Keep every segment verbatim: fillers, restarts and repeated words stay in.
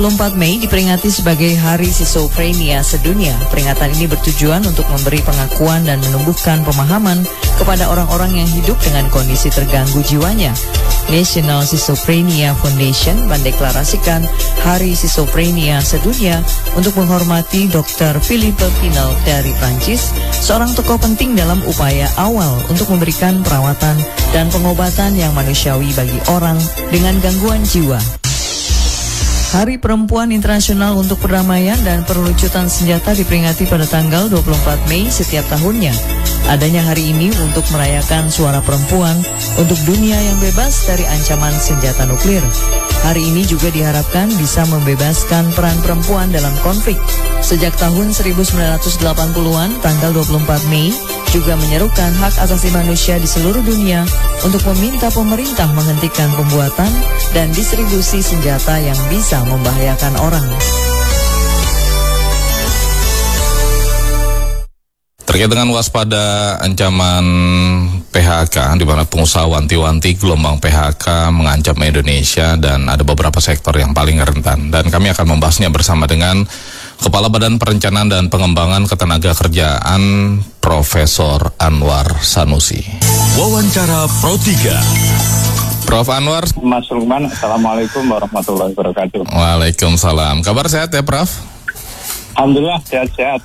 dua puluh empat Mei diperingati sebagai Hari Schizophrenia Sedunia. Peringatan ini bertujuan untuk memberi pengakuan dan menumbuhkan pemahaman kepada orang-orang yang hidup dengan kondisi terganggu jiwanya. National Schizophrenia Foundation mendeklarasikan Hari Schizophrenia Sedunia untuk menghormati dokter Philippe Pinel dari Prancis, seorang tokoh penting dalam upaya awal untuk memberikan perawatan dan pengobatan yang manusiawi bagi orang dengan gangguan jiwa. Hari Perempuan Internasional untuk Perdamaian dan Perlucutan Senjata diperingati pada tanggal dua puluh empat Mei setiap tahunnya. Adanya hari ini untuk merayakan suara perempuan untuk dunia yang bebas dari ancaman senjata nuklir. Hari ini juga diharapkan bisa membebaskan peran perempuan dalam konflik. Sejak tahun seribu sembilan ratus delapan puluhan, tanggal dua puluh empat Mei juga menyerukan hak asasi manusia di seluruh dunia untuk meminta pemerintah menghentikan pembuatan dan distribusi senjata yang bisa membahayakan orang. Terkait dengan waspada ancaman P H K, di mana pengusaha wanti-wanti gelombang P H K mengancam Indonesia dan ada beberapa sektor yang paling rentan. Dan kami akan membahasnya bersama dengan Kepala Badan Perencanaan dan Pengembangan Ketenagakerjaan Profesor Anwar Sanusi. Wawancara Pro tiga. Prof Anwar. Mas Lukman, Assalamualaikum warahmatullahi wabarakatuh. Waalaikumsalam. Kabar sehat ya, Prof? Alhamdulillah sehat-sehat.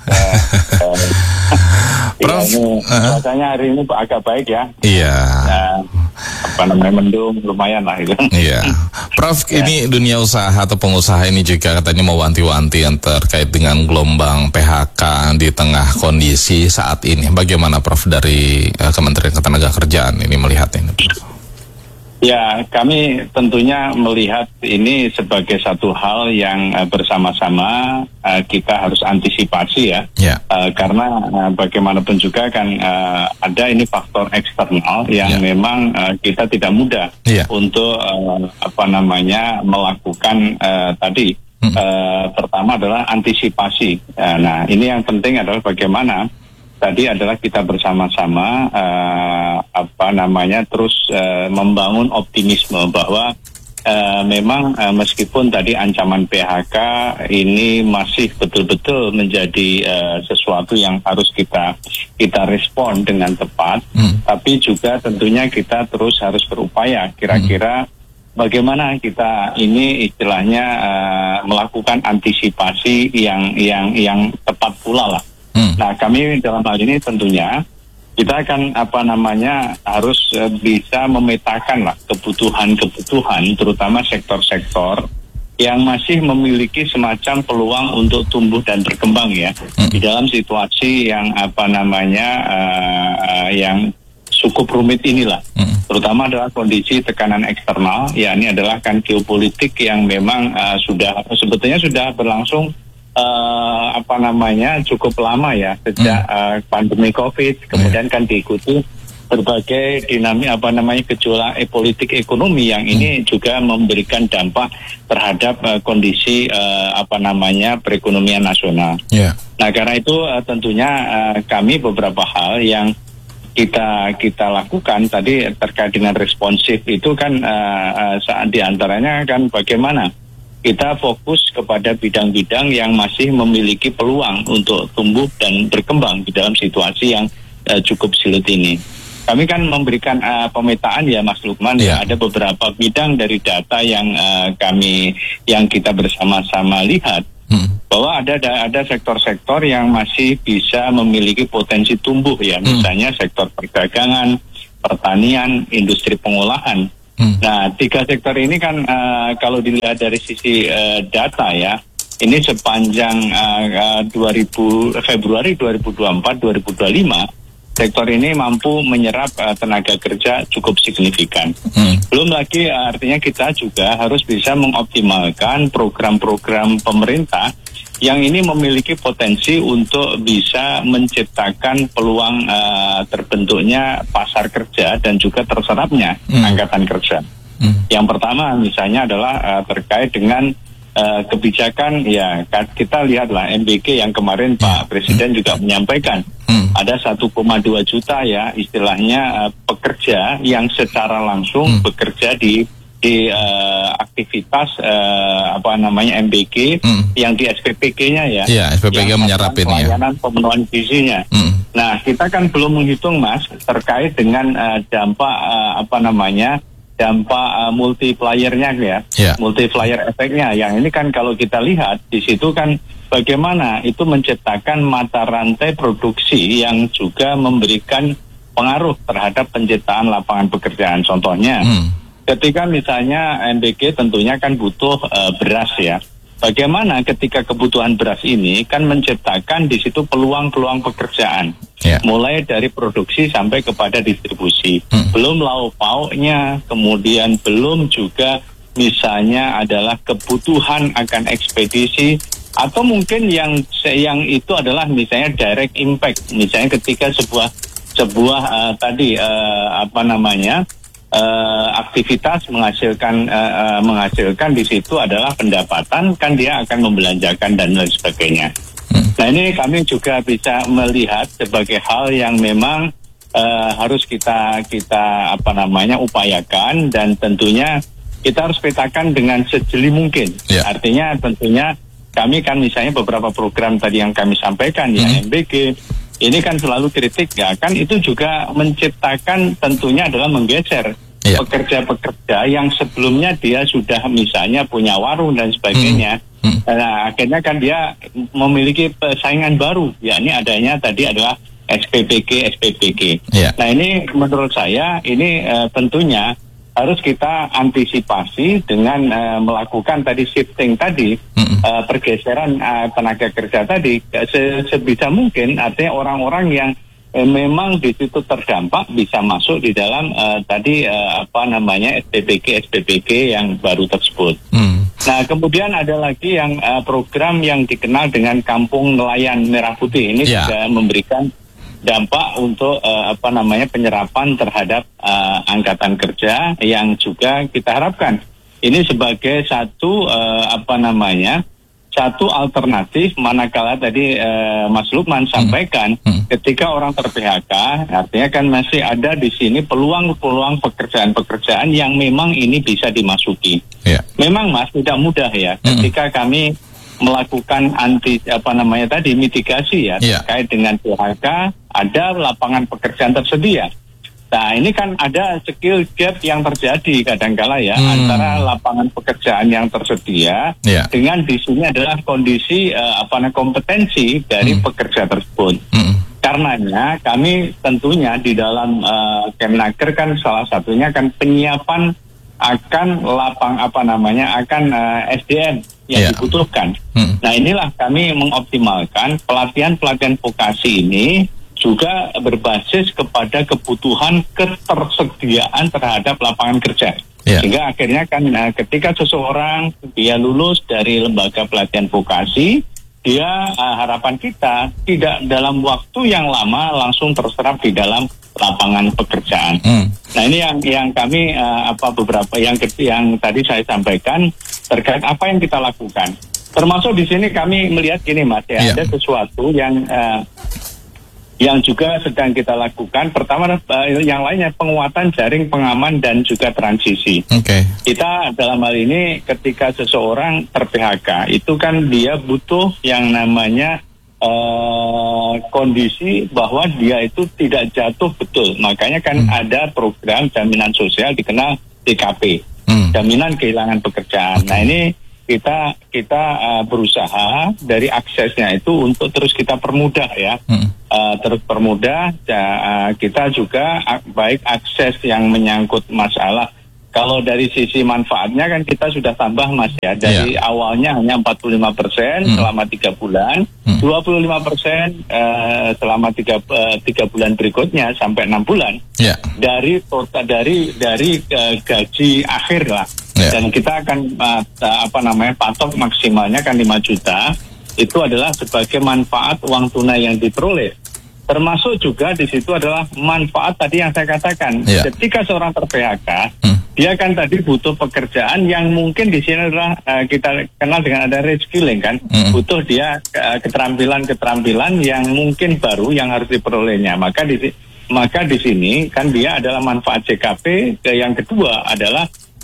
Prof, ya, ini, uh, rasanya hari ini agak baik ya. Iya. Nah, apa namanya, mendung lumayan lah itu. Iya. Prof, ya. Ini dunia usaha atau pengusaha ini juga katanya mau wanti-wanti yang terkait dengan gelombang P H K di tengah kondisi saat ini. Bagaimana Prof dari uh, Kementerian Ketenagakerjaan ini melihat ini? Ya, kami tentunya melihat ini sebagai satu hal yang uh, bersama-sama uh, kita harus antisipasi ya, ya. Uh, karena uh, bagaimanapun juga kan uh, ada ini faktor eksternal yang ya. memang uh, kita tidak mudah ya. untuk uh, apa namanya melakukan uh, tadi. Hmm. Uh, pertama adalah antisipasi. Uh, nah, ini yang penting adalah bagaimana tadi adalah kita bersama-sama uh, apa namanya terus uh, membangun optimisme bahwa uh, memang uh, meskipun tadi ancaman P H K ini masih betul-betul menjadi uh, sesuatu yang harus kita kita respon dengan tepat, hmm. tapi juga tentunya kita terus harus berupaya kira-kira hmm. bagaimana kita ini istilahnya uh, melakukan antisipasi yang yang yang tepat pula lah. Nah, kami dalam hal ini tentunya kita akan apa namanya harus uh, bisa memetakan lah kebutuhan-kebutuhan, terutama sektor-sektor yang masih memiliki semacam peluang untuk tumbuh dan berkembang ya hmm. di dalam situasi yang apa namanya uh, uh, yang cukup rumit inilah, hmm. terutama adalah kondisi tekanan eksternal. Ya, ini adalah kan geopolitik yang memang uh, sudah sebetulnya sudah berlangsung. Uh, apa namanya cukup lama ya sejak hmm. uh, pandemi COVID, kemudian hmm. kan diikuti berbagai dinamik apa namanya gejolak eh, politik ekonomi yang ini hmm. juga memberikan dampak terhadap uh, kondisi uh, apa namanya perekonomian nasional. Yeah. Nah, karena itu uh, tentunya uh, kami beberapa hal yang kita kita lakukan tadi terkait dengan responsif itu kan uh, uh, saat diantaranya kan bagaimana kita fokus kepada bidang-bidang yang masih memiliki peluang untuk tumbuh dan berkembang di dalam situasi yang uh, cukup sulit ini. Kami kan memberikan uh, pemetaan ya Mas Lukman, yeah. ya ada beberapa bidang dari data yang uh, kami yang kita bersama-sama lihat hmm. bahwa ada ada sektor-sektor yang masih bisa memiliki potensi tumbuh ya, hmm. misalnya sektor perdagangan, pertanian, industri pengolahan. Hmm. Nah, tiga sektor ini kan uh, kalau dilihat dari sisi uh, data ya, ini sepanjang uh, uh, dua ribu Februari dua ribu dua puluh empat dua ribu dua puluh lima sektor ini mampu menyerap uh, tenaga kerja cukup signifikan. Hmm. Belum lagi uh, artinya kita juga harus bisa mengoptimalkan program-program pemerintah yang ini memiliki potensi untuk bisa menciptakan peluang uh, terbentuknya pasar kerja dan juga terserapnya hmm. angkatan kerja. Hmm. Yang pertama misalnya adalah uh, terkait dengan uh, kebijakan ya kita lihatlah M B K yang kemarin hmm. Pak Presiden hmm. juga menyampaikan hmm. ada satu koma dua juta ya istilahnya uh, pekerja yang secara langsung hmm. bekerja di di uh, aktivitas uh, apa namanya M B G hmm. yang di S P P G-nya ya. Iya, S P P G menyerap ini ya. Pelayanan pemenuhan gizinya. Hmm. Nah, kita kan belum menghitung Mas terkait dengan uh, dampak uh, apa namanya dampak uh, multiplier-nya ya, yeah. multiplier efeknya. Yang ini kan kalau kita lihat di situ kan bagaimana itu menciptakan mata rantai produksi yang juga memberikan pengaruh terhadap penciptaan lapangan pekerjaan. Contohnya. Hmm. Ketika misalnya M B G tentunya kan butuh uh, beras ya. Bagaimana ketika kebutuhan beras ini kan menciptakan di situ peluang-peluang pekerjaan. Yeah. Mulai dari produksi sampai kepada distribusi. Hmm. Belum lauk pauknya, kemudian belum juga misalnya adalah kebutuhan akan ekspedisi atau mungkin yang yang itu adalah misalnya direct impact. Misalnya ketika sebuah sebuah uh, tadi uh, apa namanya Uh, aktivitas menghasilkan uh, uh, menghasilkan di situ adalah pendapatan, kan dia akan membelanjakan dan lain sebagainya. Hmm. Nah ini kami juga bisa melihat sebagai hal yang memang uh, harus kita kita apa namanya upayakan dan tentunya kita harus petakan dengan sejeli mungkin. Yeah. Artinya tentunya kami kan misalnya beberapa program tadi yang kami sampaikan hmm. ya M B G. Ini kan selalu kritik ya, kan itu juga menciptakan tentunya adalah menggeser yeah. pekerja-pekerja yang sebelumnya dia sudah misalnya punya warung dan sebagainya. Mm. Nah, akhirnya kan dia memiliki saingan baru, yakni adanya tadi adalah S P P G, S P P G. Yeah. Nah ini menurut saya ini uh, tentunya harus kita antisipasi dengan uh, melakukan tadi shifting tadi, mm-hmm. uh, pergeseran uh, tenaga kerja tadi se- sebisa mungkin, artinya orang-orang yang uh, memang di situ terdampak bisa masuk di dalam uh, tadi uh, apa namanya S P P G S P P G yang baru tersebut. Mm. Nah kemudian ada lagi yang uh, program yang dikenal dengan Kampung Nelayan Merah Putih ini yeah. juga memberikan dampak untuk uh, apa namanya penyerapan terhadap uh, angkatan kerja yang juga kita harapkan ini sebagai satu uh, apa namanya satu alternatif manakala tadi uh, Mas Lukman sampaikan hmm. ketika orang ter-P H K artinya kan masih ada di sini peluang-peluang pekerjaan-pekerjaan yang memang ini bisa dimasuki. Yeah. Memang Mas tidak mudah ya hmm. ketika kami melakukan anti apa namanya tadi mitigasi ya yeah. terkait dengan P H K, ada lapangan pekerjaan tersedia. Nah ini kan ada skill gap yang terjadi kadangkala ya hmm. antara lapangan pekerjaan yang tersedia yeah. dengan di sini adalah kondisi uh, apa namanya kompetensi dari hmm. pekerja tersebut. Hmm. Karenanya kami tentunya di dalam uh, Kemnaker kan salah satunya kan penyiapan akan lapang apa namanya akan uh, S D M yang yeah. dibutuhkan. Hmm. Nah inilah kami mengoptimalkan pelatihan-pelatihan vokasi ini juga berbasis kepada kebutuhan ketersediaan terhadap lapangan kerja. Yeah. Sehingga akhirnya kan uh, ketika seseorang dia lulus dari lembaga pelatihan vokasi, dia uh, harapan kita tidak dalam waktu yang lama langsung terserap di dalam lapangan pekerjaan. Hmm. Nah ini yang yang kami uh, apa beberapa yang yang tadi saya sampaikan terkait apa yang kita lakukan. Termasuk di sini kami melihat gini Mas ya, yeah. ada sesuatu yang uh, yang juga sedang kita lakukan. Pertama uh, yang lainnya penguatan jaring pengaman dan juga transisi. Okay. Kita dalam hal ini ketika seseorang ter-P H K itu kan dia butuh yang namanya Uh, kondisi bahwa dia itu tidak jatuh betul. Makanya kan hmm. ada program jaminan sosial dikenal J K P, hmm. jaminan kehilangan pekerjaan. Okay. Nah ini kita kita uh, berusaha dari aksesnya itu untuk terus kita permudah ya, hmm. uh, terus permudah. Ya, uh, kita juga uh, baik akses yang menyangkut masalah. Kalau dari sisi manfaatnya kan kita sudah tambah Mas ya. Dari yeah. awalnya hanya empat puluh lima persen hmm. selama tiga bulan, hmm. dua puluh lima persen uh, selama tiga bulan berikutnya sampai enam bulan. Yeah. Dari total dari dari uh, gaji akhir lah. Yeah. Dan kita akan uh, apa namanya patok maksimalnya kan lima juta. Itu adalah sebagai manfaat uang tunai yang diperoleh. Termasuk juga di situ adalah manfaat tadi yang saya katakan. Yeah. Ketika seorang ter-P H K, hmm. dia kan tadi butuh pekerjaan yang mungkin di sini adalah uh, kita kenal dengan ada reskilling kan, hmm. butuh dia uh, keterampilan-keterampilan yang mungkin baru yang harus diperolehnya. Maka di maka di sini kan dia adalah manfaat J K P. Yang kedua adalah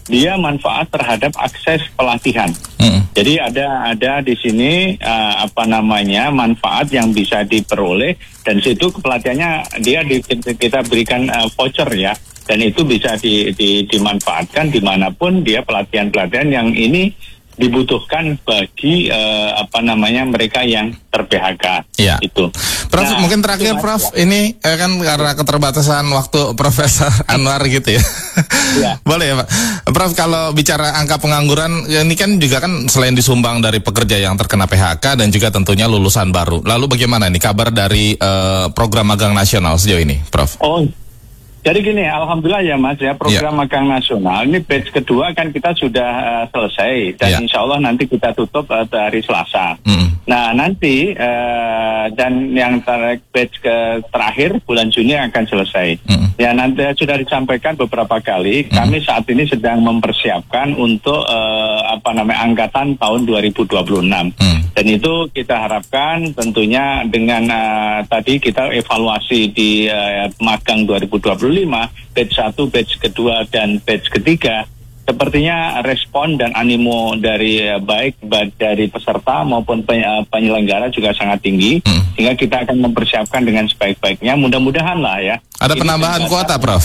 dia manfaat terhadap akses pelatihan. Hmm. Jadi ada ada di sini uh, apa namanya manfaat yang bisa diperoleh, dan situ pelatihannya dia di, kita berikan uh, voucher ya, dan itu bisa di, di, dimanfaatkan dimanapun dia pelatihan-pelatihan yang ini dibutuhkan bagi uh, apa namanya mereka yang ter-P H K. Ya. Itu. Prof, nah, mungkin terakhir Prof, ya. Ini eh, kan karena keterbatasan waktu Profesor Anwar gitu ya. Ya. Boleh ya Pak. Prof, kalau bicara angka pengangguran, ya ini kan juga kan selain disumbang dari pekerja yang terkena P H K dan juga tentunya lulusan baru. Lalu bagaimana nih kabar dari uh, program magang nasional sejauh ini, Prof? Oh. Jadi gini, alhamdulillah ya Mas ya, program yeah. magang nasional ini batch kedua kan kita sudah uh, selesai dan yeah. insya Allah nanti kita tutup uh, hari Selasa. Mm. Nah nanti uh, dan yang ter- batch ke terakhir bulan Juni akan selesai. Mm. Ya nanti sudah disampaikan beberapa kali, mm. kami saat ini sedang mempersiapkan untuk uh, apa namanya angkatan tahun dua ribu dua puluh enam. Mm. Dan itu kita harapkan tentunya dengan uh, tadi kita evaluasi di uh, magang dua ribu dua puluh lima, batch satu, batch kedua, dan batch ketiga, sepertinya respon dan animo dari uh, baik dari peserta maupun penyelenggara juga sangat tinggi, hmm. sehingga kita akan mempersiapkan dengan sebaik-baiknya, mudah-mudahan lah ya. Ada penambahan kuota, Prof?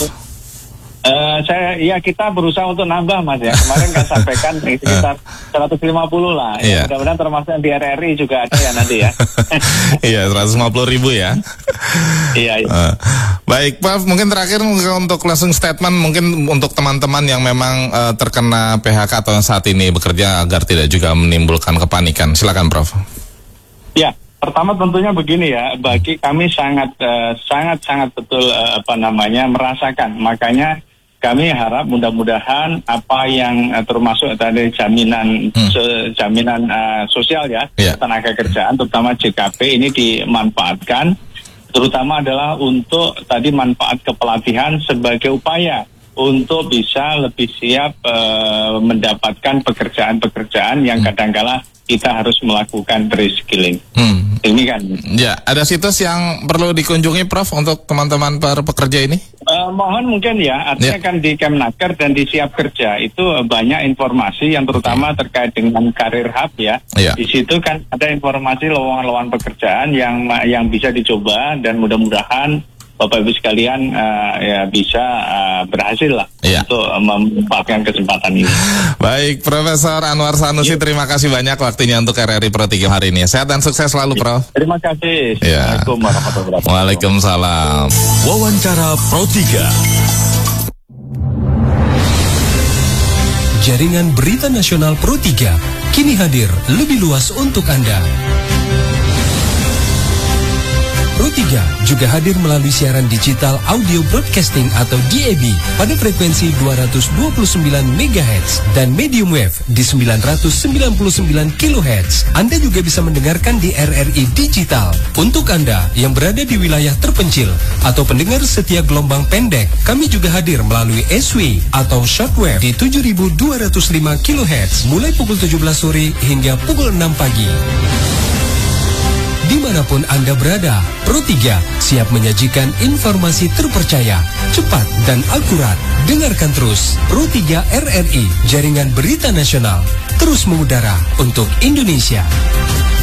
Uh, saya ya kita berusaha untuk nambah Mas ya. Kemarin kan sampaikan sekitar seratus lima puluh lah. Ya, yeah. Mudah-mudahan termasuk di R R I juga ada ya nanti ya. Iya, seratus lima puluh ribu ya. Iya. Iya. Uh, baik, Prof, mungkin terakhir untuk langsung statement mungkin untuk teman-teman yang memang uh, terkena P H K atau saat ini bekerja agar tidak juga menimbulkan kepanikan. Silakan, Prof. Ya. Pertama tentunya begini ya, bagi kami sangat uh, sangat sangat betul uh, apa namanya merasakan. Makanya kami harap mudah-mudahan apa yang uh, termasuk tadi jaminan hmm. se- jaminan uh, sosial ya, yeah. tenaga kerjaan terutama J K P ini dimanfaatkan, terutama adalah untuk tadi manfaat kepelatihan sebagai upaya untuk bisa lebih siap uh, mendapatkan pekerjaan-pekerjaan yang kadangkala kita harus melakukan reskilling. Hmm. Ini kan. Ya, ada situs yang perlu dikunjungi, Prof, untuk teman-teman para pekerja ini? Uh, mohon mungkin ya, artinya ya. Kan di Kemnaker dan di Siap Kerja itu banyak informasi yang terutama okay. terkait dengan karir hub ya. ya. Di situ kan ada informasi lowongan-lowongan pekerjaan yang yang bisa dicoba dan mudah-mudahan Bapak Ibu sekalian uh, ya bisa uh, berhasil lah ya. Untuk uh, memanfaatkan kesempatan ini. Baik, Profesor Anwar Sanusi, ya. Terima kasih banyak waktunya untuk R R I Pro tiga hari ini. Sehat dan sukses selalu, Prof. Terima kasih. Ya. Assalamualaikum warahmatullahi wabarakatuh. Waalaikumsalam. Wawancara Pro tiga. Jaringan Berita Nasional Pro tiga kini hadir lebih luas untuk Anda. Pro tiga juga hadir melalui siaran digital audio broadcasting atau D A B pada frekuensi dua ratus dua puluh sembilan megahertz dan medium wave di sembilan ratus sembilan puluh sembilan kilohertz. Anda juga bisa mendengarkan di R R I digital. Untuk Anda yang berada di wilayah terpencil atau pendengar setia gelombang pendek, kami juga hadir melalui S W atau shortwave di tujuh ribu dua ratus lima kilohertz mulai pukul tujuh belas sore hingga pukul enam pagi. Dimanapun Anda berada, Pro tiga siap menyajikan informasi terpercaya, cepat dan akurat. Dengarkan terus Pro tiga R R I, Jaringan Berita Nasional, terus mengudara untuk Indonesia.